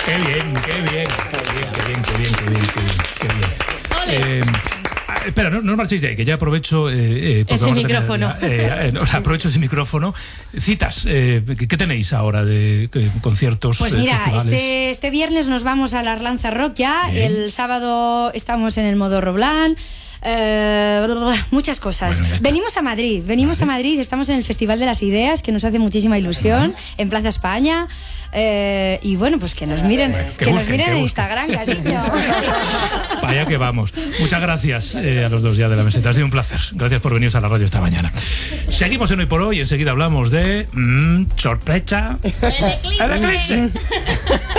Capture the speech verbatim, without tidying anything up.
Qué bien, qué bien, qué bien, qué bien, qué bien, qué bien, qué bien, qué bien. Eh, espera, no, no os marchéis de ahí, que ya aprovecho eh, ese vamos micrófono. A tener, eh, eh, o sea, aprovecho ese micrófono. Citas, eh, ¿qué, ¿qué tenéis ahora de eh, conciertos? Pues eh, mira, festivales? este, este viernes nos vamos a la Arlanza Rock ya. Bien. El sábado estamos en el Modo Roblán. Eh, muchas cosas. Bueno, venimos a Madrid, venimos Vale. a Madrid, estamos en el Festival de las Ideas, que nos hace muchísima ilusión, en Plaza España. Eh, y bueno, pues que nos miren, Bueno, que que nos busquen, miren que en busquen. Instagram, cariño. Para allá que vamos. Muchas gracias eh, a los dos ya de la meseta. Ha sido un placer. Gracias por venir a la radio esta mañana. Seguimos en Hoy por Hoy. Enseguida hablamos de... Mmm, sorpresa. El eclipse. El eclipse.